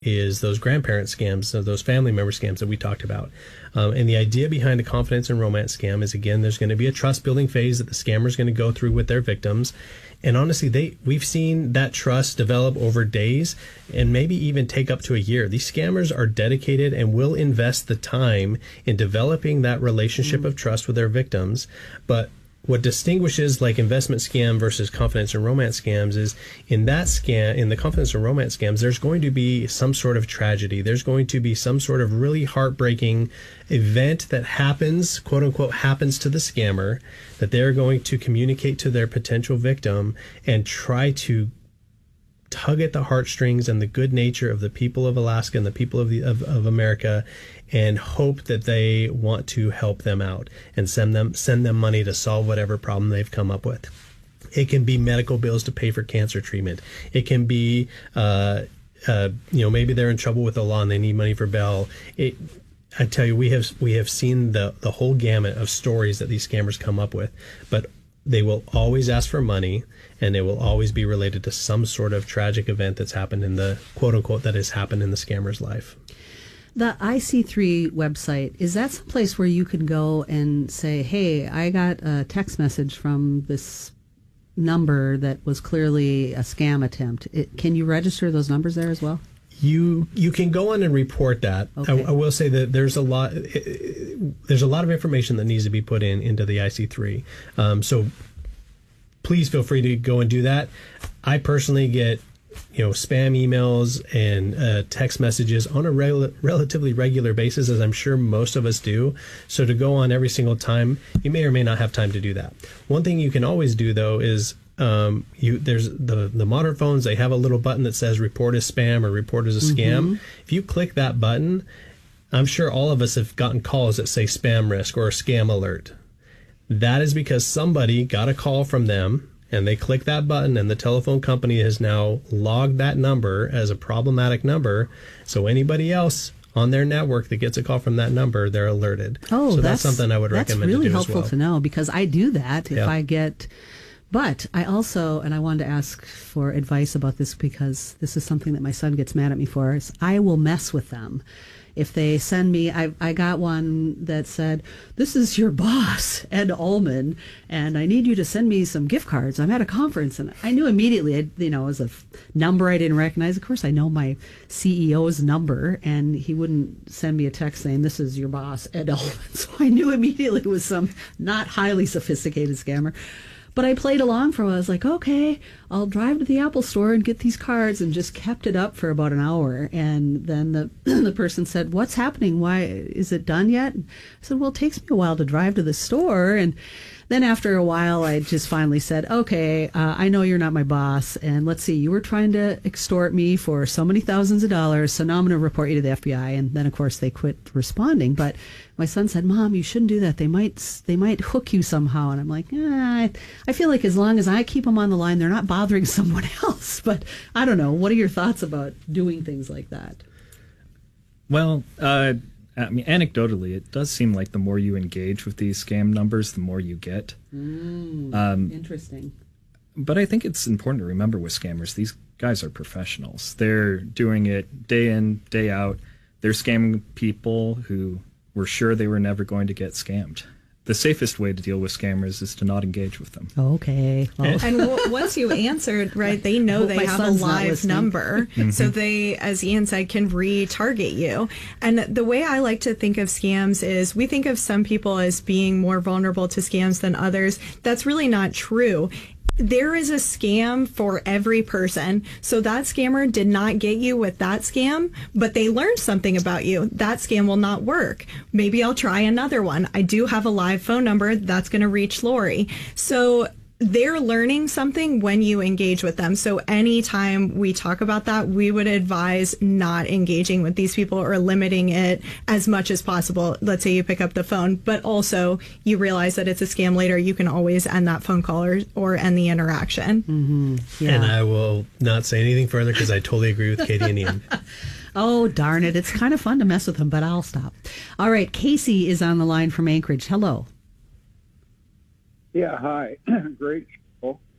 is those grandparent scams, so those family member scams that we talked about. And the idea behind a confidence and romance scam is, again, there's going to be a trust building phase that the scammer is going to go through with their victims. And honestly, we've seen that trust develop over days and maybe even take up to a year. These scammers are dedicated and will invest the time in developing that relationship of trust with their victims. But what distinguishes like investment scam versus confidence and romance scams is in the confidence and romance scams, there's going to be some sort of tragedy. There's going to be some sort of really heartbreaking event that happens, quote unquote, happens to the scammer, that they're going to communicate to their potential victim and try to tug at the heartstrings and the good nature of the people of Alaska and the people of America, and hope that they want to help them out and send them money to solve whatever problem they've come up with. It can be medical bills to pay for cancer treatment. It can be, maybe they're in trouble with the law and they need money for bail. I tell you, we have seen the whole gamut of stories that these scammers come up with, but they will always ask for money, and they will always be related to some sort of tragic event that's happened in the quote unquote that has happened in the scammer's life. The IC3 website, is that some place where you can go and say, hey, I got a text message from this number that was clearly a scam attempt? Can you register those numbers there as well? You can go on and report that. Okay. I will say that there's a lot of information that needs to be put into the IC3. So please feel free to go and do that. I personally get spam emails and text messages on a relatively regular basis, as I'm sure most of us do. So to go on every single time, you may or may not have time to do that. One thing you can always do, though, is there's the modern phones, they have a little button that says report as spam or report as a scam. If you click that button, I'm sure all of us have gotten calls that say spam risk or scam alert. That is because somebody got a call from them and they click that button, and the telephone company has now logged that number as a problematic number. So anybody else on their network that gets a call from that number, they're alerted. Oh, so that's something I would recommend to do as well. That's really helpful to know, because I do that if I get... But I also, and I wanted to ask for advice about this because this is something that my son gets mad at me for, is I will mess with them. If they send me, I got one that said, this is your boss, Ed Ullman, and I need you to send me some gift cards. I'm at a conference. And I knew immediately, it was a number I didn't recognize. Of course, I know my CEO's number, and he wouldn't send me a text saying, this is your boss, Ed Ullman. So I knew immediately it was some not highly sophisticated scammer. But I played along for a while. I was like, okay, I'll drive to the Apple store and get these cards, and just kept it up for about an hour. And then the person said, what's happening? Why, is it done yet? I said, well, it takes me a while to drive to the store. And then after a while, I just finally said, okay, I know you're not my boss. And let's see, you were trying to extort me for so many thousands of dollars. So now I'm going to report you to the FBI. And then, of course, they quit responding. But my son said, Mom, you shouldn't do that. They might hook you somehow. And I'm like, I feel like as long as I keep them on the line, they're not bothering someone else. But I don't know. What are your thoughts about doing things like that? Well, anecdotally, it does seem like the more you engage with these scam numbers, the more you get. Interesting. But I think it's important to remember with scammers, these guys are professionals. They're doing it day in, day out. They're scamming people who were sure they were never going to get scammed. The safest way to deal with scammers is to not engage with them. Okay. Well. And once you answered, right, they know they have a live number. So they, as Ian said, can retarget you. And the way I like to think of scams is we think of some people as being more vulnerable to scams than others. That's really not true. There is a scam for every person. So that scammer did not get you with that scam, but they learned something about you. That scam will not work. Maybe I'll try another one. I do have a live phone number that's going to reach Lori. So they're learning something when you engage with them. So anytime we talk about that, we would advise not engaging with these people or limiting it as much as possible. Let's say you pick up the phone, but also you realize that it's a scam later. You can always end that phone call or end the interaction. Yeah. And I will not say anything further because I totally agree with Katie and Ian. Oh, darn it. It's kind of fun to mess with them, but I'll stop. All right. Casey is on the line from Anchorage. Hello. Yeah, hi. Great show.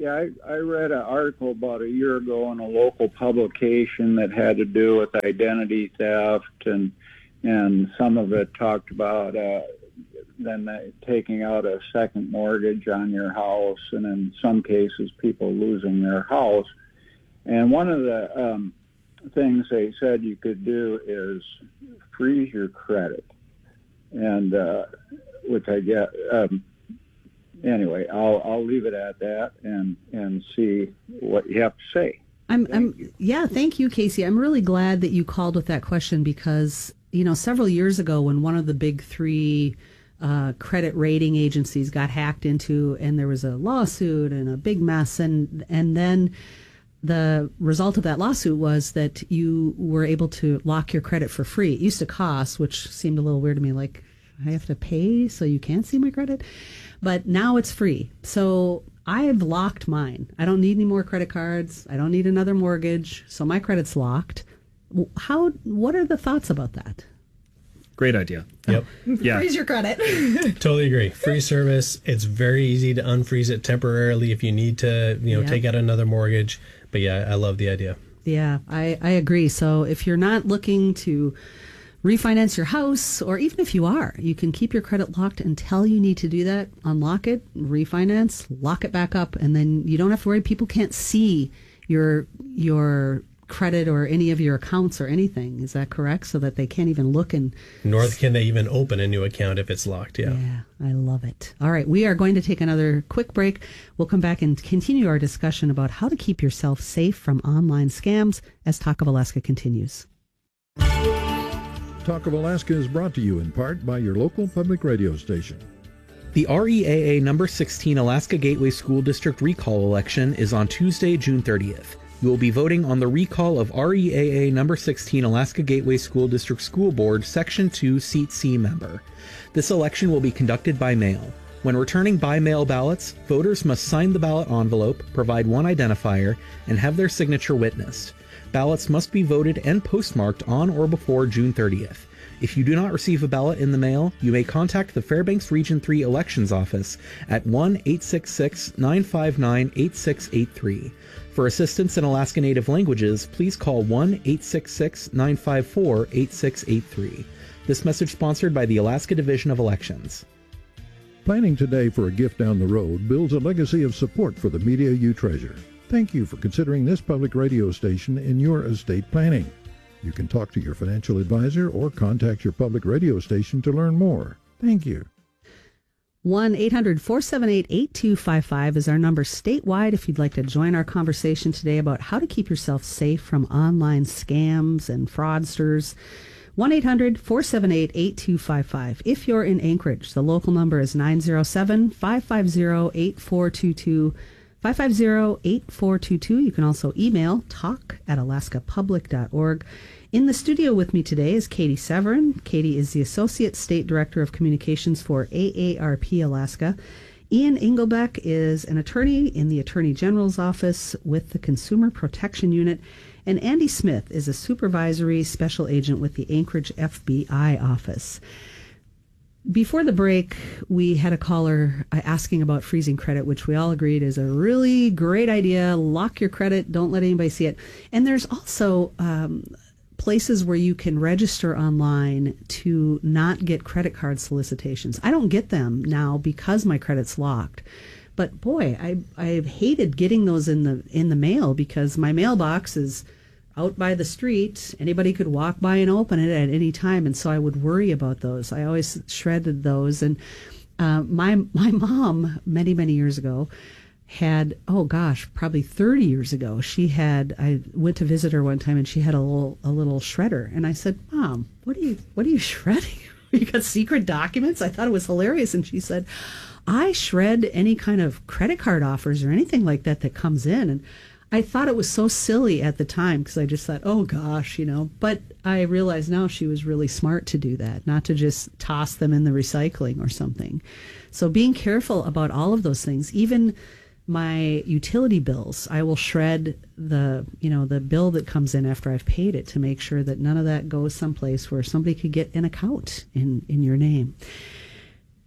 Yeah, I read an article about a year ago in a local publication that had to do with identity theft, and some of it talked about then taking out a second mortgage on your house, and in some cases people losing their house. And one of the things they said you could do is freeze your credit, and which I get. Anyway, I'll leave it at that and see what you have to say. Thank you, Casey. I'm really glad that you called with that question because, several years ago when one of the big three credit rating agencies got hacked into, and there was a lawsuit and a big mess, and then the result of that lawsuit was that you were able to lock your credit for free. It used to cost, which seemed a little weird to me, like I have to pay so you can't see my credit. But now it's free. So I've locked mine. I don't need any more credit cards. I don't need another mortgage. So my credit's locked. What are the thoughts about that? Great idea. Yep. Yeah. Freeze your credit. Totally agree. Free service. It's very easy to unfreeze it temporarily if you need to, take out another mortgage. But yeah, I love the idea. Yeah, I agree. So if you're not looking to refinance your house, or even if you are, you can keep your credit locked until you need to do that. Unlock it, refinance, lock it back up, and then you don't have to worry. People can't see your credit or any of your accounts or anything. Is that correct? So that they can't even look and... Nor can they even open a new account if it's locked, yeah. Yeah, I love it. All right, we are going to take another quick break. We'll come back and continue our discussion about how to keep yourself safe from online scams as Talk of Alaska continues. Talk of Alaska is brought to you in part by your local public radio station. The REAA number 16 Alaska Gateway School District recall election is on Tuesday, June 30th. You will be voting on the recall of REAA number 16 Alaska Gateway School District School Board Section 2 Seat C member. This election will be conducted by mail. When returning by mail ballots, voters must sign the ballot envelope, provide one identifier, and have their signature witnessed. Ballots must be voted and postmarked on or before June 30th. If you do not receive a ballot in the mail, you may contact the Fairbanks Region 3 Elections Office at 1-866-959-8683. For assistance in Alaska Native languages, please call 1-866-954-8683. This message sponsored by the Alaska Division of Elections. Planning today for a gift down the road builds a legacy of support for the media you treasure. Thank you for considering this public radio station in your estate planning. You can talk to your financial advisor or contact your public radio station to learn more. Thank you. 1-800-478-8255 is our number statewide if you'd like to join our conversation today about how to keep yourself safe from online scams and fraudsters. 1-800-478-8255. If you're in Anchorage, the local number is 907-550-8422. 550-8422. You can also email talk@alaskapublic.org. In the studio with me today is Katie Severin. Katie is the Associate State Director of Communications for AARP Alaska. Ian Engelbeck is an attorney in the Attorney General's Office with the Consumer Protection Unit. And Andy Smith is a supervisory special agent with the Anchorage FBI office. Before the break, we had a caller asking about freezing credit, which we all agreed is a really great idea. Lock your credit. Don't let anybody see it. And there's also places where you can register online to not get credit card solicitations. I don't get them now because my credit's locked. But boy, I've hated getting those in the mail because my mailbox is out by the street. Anybody could walk by and open it at any time, and so I would worry about those. I always shredded those. And my mom, many years ago, had, probably 30 years ago, I went to visit her one time, and she had a little shredder, and I said, "Mom, what are you shredding? You got secret documents?" I thought it was hilarious, and she said, "I shred any kind of credit card offers or anything like that comes in." And I thought it was so silly at the time because I just thought, oh gosh, but I realize now she was really smart to do that, not to just toss them in the recycling or something. So being careful about all of those things, even my utility bills, I will shred the bill that comes in after I've paid it to make sure that none of that goes someplace where somebody could get an account in your name.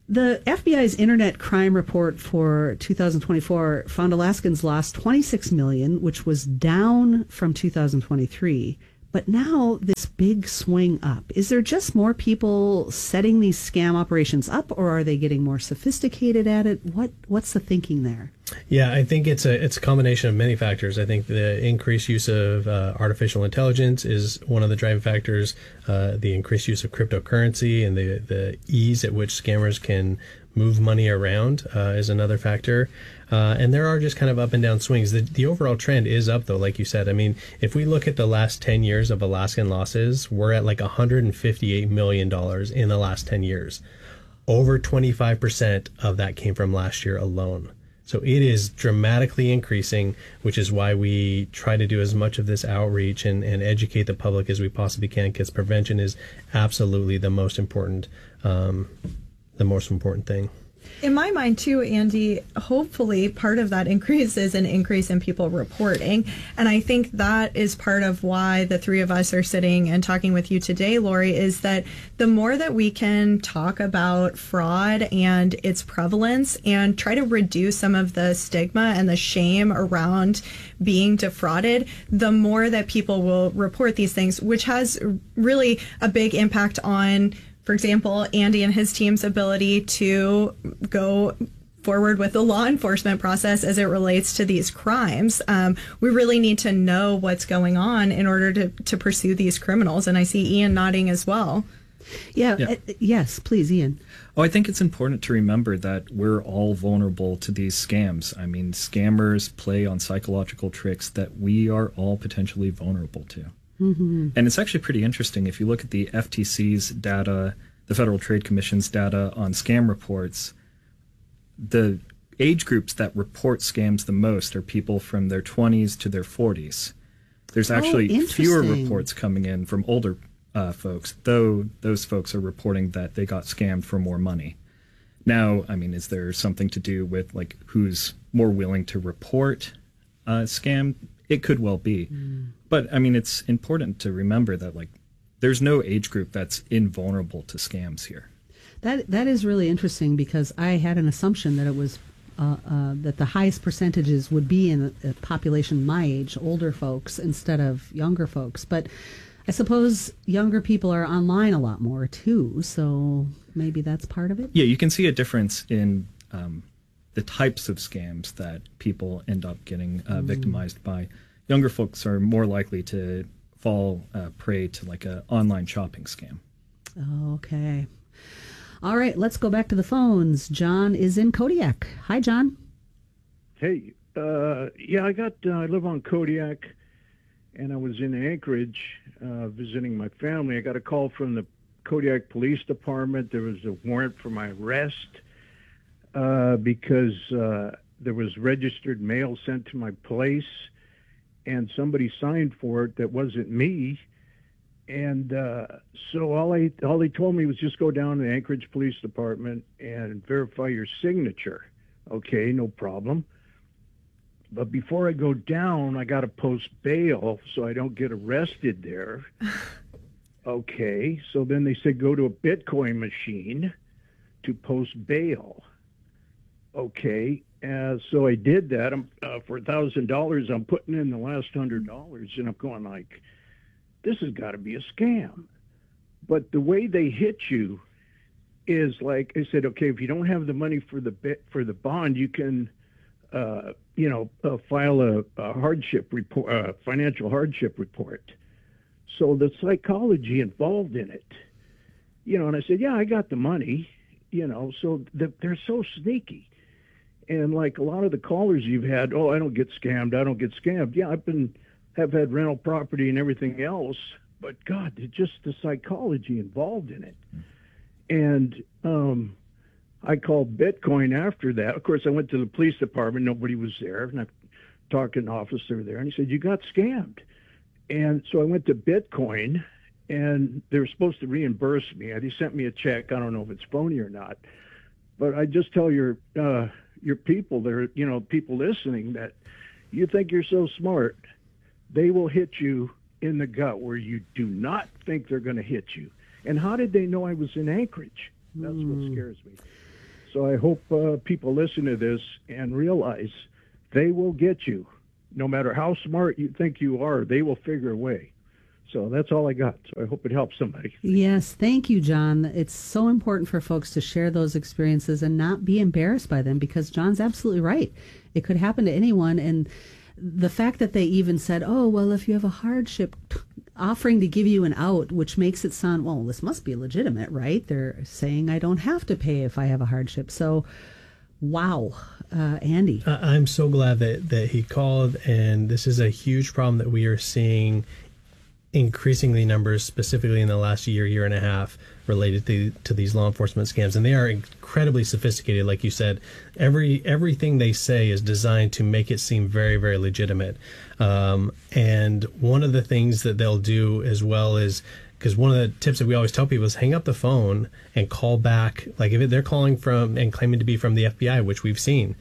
The FBI's Internet Crime Report for 2024 found Alaskans lost $26 million, which was down from 2023. But now this big swing up. Is there just more people setting these scam operations up, or are they getting more sophisticated at it? What's the thinking there? Yeah, I think it's a combination of many factors. I think the increased use of artificial intelligence is one of the driving factors. The increased use of cryptocurrency and the ease at which scammers can move money around is another factor. And there are just kind of up and down swings. The overall trend is up, though, like you said. I mean, if we look at the last 10 years of Alaskan losses, we're at like $158 million in the last 10 years. Over 25% of that came from last year alone. So it is dramatically increasing, which is why we try to do as much of this outreach and educate the public as we possibly can, because prevention is absolutely the most important thing. In my mind, too, Andy, hopefully part of that increase is an increase in people reporting. And I think that is part of why the three of us are sitting and talking with you today, Lori, is that the more that we can talk about fraud and its prevalence and try to reduce some of the stigma and the shame around being defrauded, the more that people will report these things, which has really a big impact on, for example, Andy and his team's ability to go forward with the law enforcement process as it relates to these crimes. We really need to know what's going on in order to pursue these criminals. And I see Ian nodding as well. Yeah. Yes, please, Ian. Oh, I think it's important to remember that we're all vulnerable to these scams. I mean, scammers play on psychological tricks that we are all potentially vulnerable to. Mm-hmm. And it's actually pretty interesting. If you look at the FTC's data, the Federal Trade Commission's data on scam reports, the age groups that report scams the most are people from their 20s to their 40s. There's actually fewer reports coming in from older folks, though those folks are reporting that they got scammed for more money. Now, I mean, is there something to do with like who's more willing to report scam? It could well be. But I mean, it's important to remember that like there's no age group that's invulnerable to scams here. That is really interesting, because I had an assumption that it was that the highest percentages would be in a population my age, older folks, instead of younger folks. But I suppose younger people are online a lot more too, so maybe that's part of it. Yeah, you can see a difference in the types of scams that people end up getting victimized by. Younger folks are more likely to fall prey to like an online shopping scam. Okay. All right, let's go back to the phones. John is in Kodiak. Hi, John. Hey, I live on Kodiak, and I was in Anchorage visiting my family. I got a call from the Kodiak Police Department. There was a warrant for my arrest because there was registered mail sent to my place, and somebody signed for it that wasn't me. And so all they told me was just go down to the Anchorage Police Department and verify your signature. Okay, no problem. But before I go down, I got to post bail so I don't get arrested there. Okay, so then they said go to a Bitcoin machine to post bail. Okay, so I did that. For $1,000, I'm putting in the last $100, and I'm going like, this has got to be a scam. But the way they hit you is like I said, okay, if you don't have the money for the bond, you can, file a hardship report, financial hardship report. So the psychology involved in it, and I said, yeah, I got the money, so they're so sneaky. And like a lot of the callers you've had, I don't get scammed. Yeah, have had rental property and everything else, but God, it's just the psychology involved in it. And I called Bitcoin after that. Of course, I went to the police department. Nobody was there. And I talked to an officer there, and he said, you got scammed. And so I went to Bitcoin, and they were supposed to reimburse me. They sent me a check. I don't know if it's phony or not. But I just tell your people there, people listening, that you think you're so smart, they will hit you in the gut where you do not think they're going to hit you. And how did they know I was in Anchorage? That's what scares me. So I hope people listen to this and realize they will get you. No matter how smart you think you are, they will figure a way. So that's all I got. So I hope it helps somebody. Yes, thank you, John. It's so important for folks to share those experiences and not be embarrassed by them, because John's absolutely right. It could happen to anyone. And the fact that they even said, oh, well, if you have a hardship, offering to give you an out, which makes it sound, well, this must be legitimate, right? They're saying I don't have to pay if I have a hardship. So, wow. Andy. I'm so glad that he called, and this is a huge problem that we are seeing increasingly numbers, specifically in the last year and a half, related to these law enforcement scams. And they are incredibly sophisticated. Like you said, everything they say is designed to make it seem very, very legitimate. And one of the things that they'll do as well is, because one of the tips that we always tell people is hang up the phone and call back. Like if they're calling from and claiming to be from the FBI, which we've seen,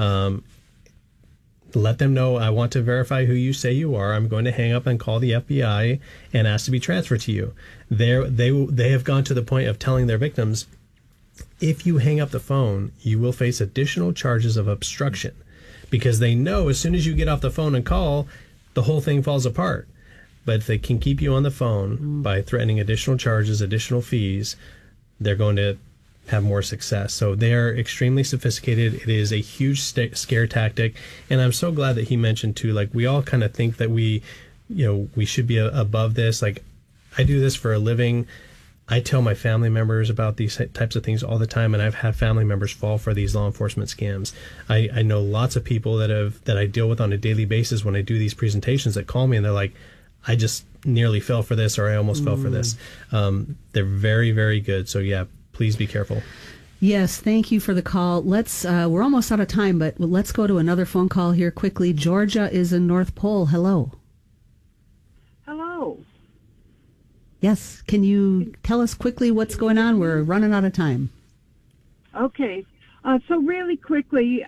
let them know, I want to verify who you say you are. I'm going to hang up and call the FBI and ask to be transferred to you. They have gone to the point of telling their victims, if you hang up the phone, you will face additional charges of obstruction, because they know as soon as you get off the phone and call, the whole thing falls apart. But if they can keep you on the phone by threatening additional charges, additional fees, they're going to have more success. So they are extremely sophisticated. It is a huge scare tactic. And I'm so glad that he mentioned too, like we all kind of think that we should be above this. Like I do this for a living. I tell my family members about these types of things all the time, and I've had family members fall for these law enforcement scams. I know lots of people that I deal with on a daily basis when I do these presentations that call me and they're like, I just nearly fell for this, or I almost fell for this. They're very, very good. So yeah, please be careful. Yes, thank you for the call. We're almost out of time, but let's go to another phone call here quickly. Georgia is in North Pole. Hello. Hello. Yes, can you tell us quickly what's going on? We're running out of time. Okay. So really quickly,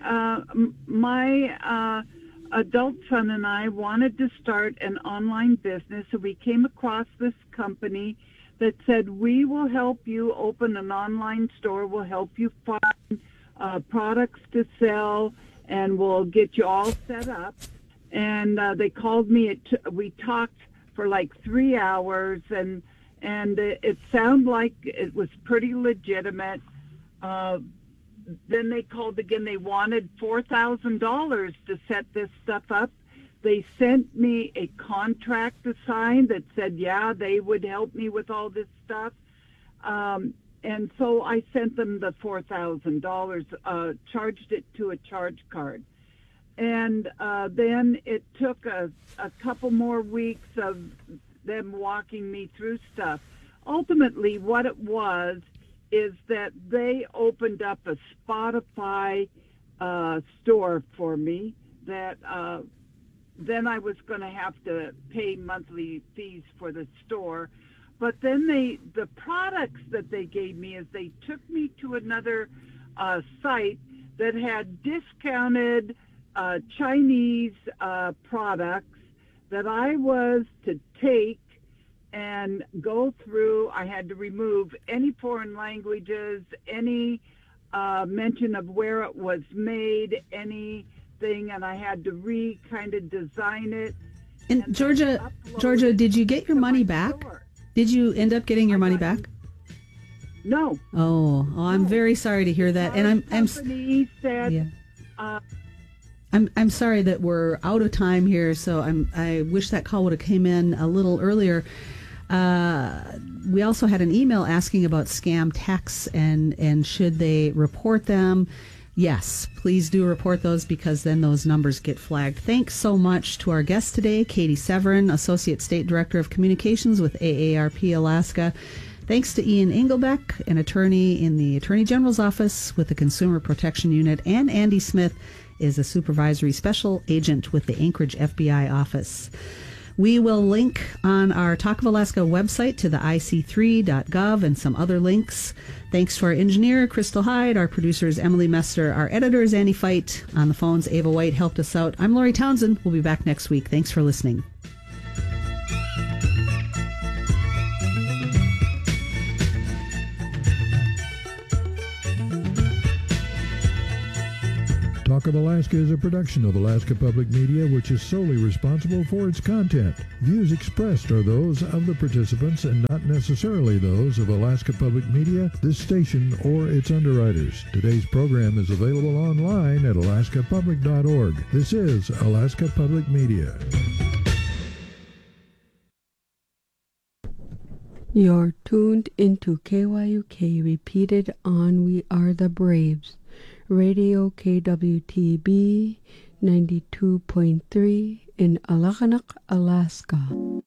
my adult son and I wanted to start an online business, so we came across this company that said, we will help you open an online store, we'll help you find products to sell, and we'll get you all set up. And they called me, we talked for like 3 hours, and it sounded like it was pretty legitimate. Then they called again, they wanted $4,000 to set this stuff up. They sent me a contract to sign that said, yeah, they would help me with all this stuff. And so I sent them the $4,000, charged it to a charge card. And then it took a couple more weeks of them walking me through stuff. Ultimately, what it was is that they opened up a Spotify store for me that then I was going to have to pay monthly fees for the store. But then the products that they gave me is they took me to another site that had discounted Chinese products that I was to take and go through. I had to remove any foreign languages, any mention of where it was made, anything, and I had to kind of design it. And Georgia, did you get your money back? Store. Did you end up getting your money back? No. Oh, I'm very sorry to hear that. And I'm said, yeah. I'm sorry that we're out of time here. So I wish that call would have came in a little earlier. We also had an email asking about scam texts and should they report them. Yes, please do report those, because then those numbers get flagged. Thanks so much to our guest today, Katie Severin, Associate State Director of Communications with AARP Alaska. Thanks to Ian Engelbeck, an attorney in the Attorney General's Office with the Consumer Protection Unit, and Andy Smith is a Supervisory Special Agent with the Anchorage FBI Office. We will link on our Talk of Alaska website to the ic3.gov and some other links. Thanks to our engineer, Crystal Hyde. Our producer is Emily Mester. Our editor is Annie Feit. On the phones, Ava White helped us out. I'm Lori Townsend. We'll be back next week. Thanks for listening. Talk of Alaska is a production of Alaska Public Media, which is solely responsible for its content. Views expressed are those of the participants and not necessarily those of Alaska Public Media, this station, or its underwriters. Today's program is available online at alaskapublic.org. This is Alaska Public Media. You're tuned into KYUK, repeated on We Are the Braves, Radio KWTB 92.3 in Alakanak, Alaska.